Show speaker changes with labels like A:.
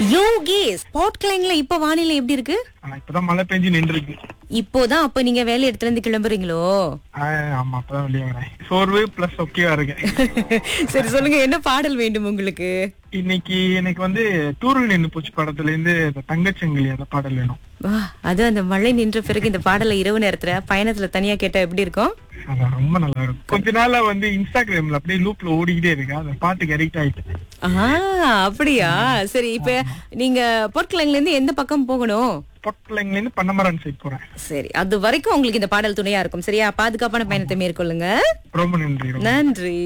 A: யோகேஷ், ஸ்பாட்கிளைன்ல இப்ப வானிலை எப்படி இருக்கு?
B: ஆனா இப்பதான் மழை பெஞ்சு நின்றுருக்கு.
A: இப்போதான் அப்ப நீங்க வேலை இடத்துல இருந்து கிளம்புறீங்களோ?
B: ஆமா, அப்பதான் வெளியே வரேன். சோர்வு பிளஸ் ஓகேவா இருக்கேன்.
A: சரி, சொல்லுங்க, என்ன பாடல் வேண்டும் உங்களுக்கு?
B: இன்னைக்கு எனக்கு வந்து தூரல் நின்னு போச்சு படத்துல இருந்து இந்த தங்கச்சங்கிலி அந்த பாடல் வேணும்.
A: வா, அது அந்த மழை நின்ற பிறகு இந்த பாடலை இரவு நேரத்துல பயணத்துல தனியா கேட்டா எப்படி இருக்கும்?
B: அதான் ரொம்ப நல்லா இருக்கும். கொஞ்ச நாளா வந்து இன்ஸ்டாகிராம்ல அப்படியே லூப்ல ஓடிக்கிட்டே இருக்கு. அந்த பாட்டுக்கு அடிக்ட் ஆயிட்டேன்.
A: அப்படியா? சரி, இப்ப நீங்க பொற்கிழங்குல இருந்து எந்த பக்கம் போகணும்?
B: பொட்லைன்ல இருந்து பண்ணமரான் சைட் போறேன்.
A: சரி, அது வரைக்கும் உங்களுக்கு இந்த பாடல் துணையா இருக்கும். சரியா? பாதுகாப்பான பயணத்தை மேற்கொள்ளுங்க.
B: ரொம்ப நன்றி.
A: நன்றி.